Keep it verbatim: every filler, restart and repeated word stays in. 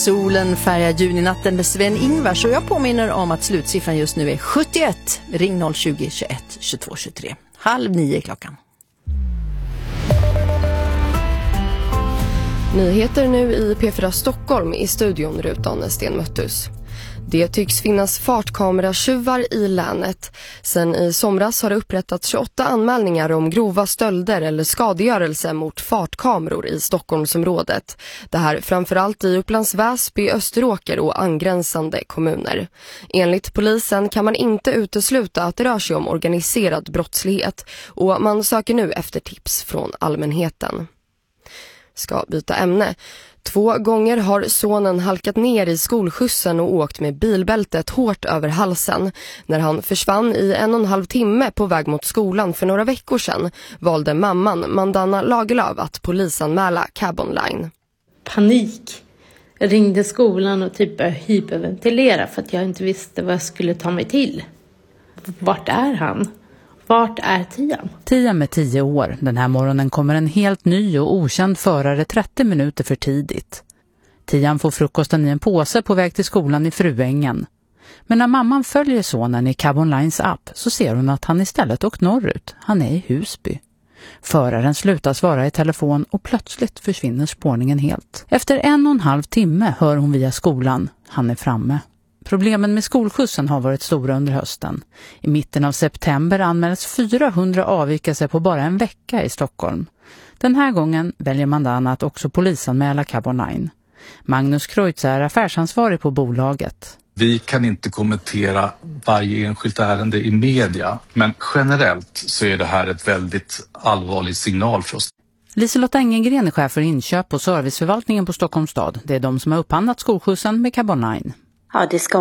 Solen färgar juninatten med Sven-Ingvars och jag påminner om att slutsiffran just nu är sjuttioett. Ring noll tjugo, tjugoett, tjugotvå tjugotre. Halv nio klockan. Nyheter nu i P fyra Stockholm, i studion Rutan Stenmöttus. Det tycks finnas fartkameratjuvar i länet. Sen i somras har det upprättats tjugoåtta anmälningar om grova stölder eller skadegörelse mot fartkameror i Stockholmsområdet. Det här framförallt i Upplands Väsby, Österåker och angränsande kommuner. Enligt polisen kan man inte utesluta att det rör sig om organiserad brottslighet och man söker nu efter tips från allmänheten. Ska byta ämne. Två gånger har sonen halkat ner i skolskjutsen och åkt med bilbältet hårt över halsen. När han försvann i en och en halv timme på väg mot skolan för några veckor sedan valde mamman Mandana Lagerlöf att polisanmäla Cab Online. Panik. Jag ringde skolan och typ började hyperventilera för att jag inte visste vad jag skulle ta mig till. Vart är han? Vart är Tian? Tian är tio år. Den här morgonen kommer en helt ny och okänd förare trettio minuter för tidigt. Tian får frukosten i en påse på väg till skolan i Fruängen. Men när mamman följer sonen i Cab Onlines app så ser hon att han istället åkt norrut. Han är i Husby. Föraren slutar svara i telefon och plötsligt försvinner spårningen helt. Efter en och en halv timme hör hon via skolan. Han är framme. Problemen med skolskjutsen har varit stora under hösten. I mitten av september anmäls fyrahundra avvikelser på bara en vecka i Stockholm. Den här gången väljer Mandana att också polisanmäla Cab Online. Magnus Kreutz är affärsansvarig på bolaget. Vi kan inte kommentera varje enskilt ärende i media, men generellt så är det här ett väldigt allvarlig signal för oss. Liselott Engengren är chef för inköp och serviceförvaltningen på Stockholms stad. Det är de som har upphandlat skolskjutsen med Cab Online. Ja, det ska